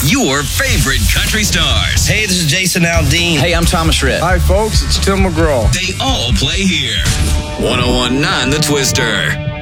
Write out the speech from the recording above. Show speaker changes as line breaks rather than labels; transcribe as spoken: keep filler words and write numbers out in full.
your favorite country stars.
Hey, this is Jason Aldean.
Hey, I'm Thomas Rhett.
Hi, folks. It's Tim McGraw.
They all play here. one oh one point nine The Twister.